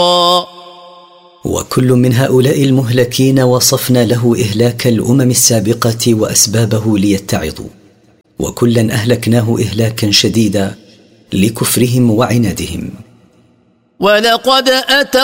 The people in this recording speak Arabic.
وكل من هؤلاء المهلكين وصفنا له إهلاك الأمم السابقة وأسبابه ليتعظوا، وكلا أهلكناه إهلاكا شديدا لكفرهم وعنادهم. ولقد أتوا